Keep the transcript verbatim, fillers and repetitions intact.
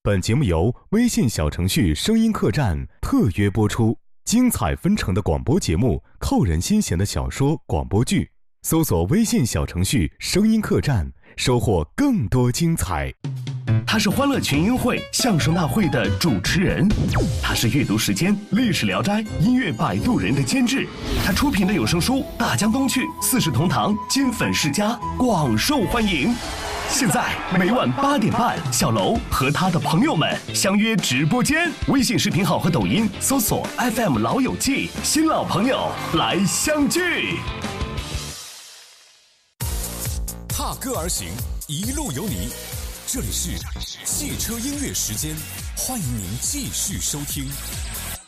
本节目由微信小程序声音客栈特约播出，精彩纷呈的广播节目，扣人心弦的小说广播剧，搜索微信小程序声音客栈，收获更多精彩。 他是欢乐群英会相声大会的主持人，他是阅读时间历史聊斋音乐摆渡人的监制，他出品的有声书《大江东去》《四世同堂》《金粉世家》广受欢迎。现在每晚八点半，小楼和他的朋友们相约直播间，微信视频号和抖音搜索 F M 老友记，新老朋友来相聚。 踏歌而行，一路有你。这里是汽车音乐时间，欢迎您继续收听。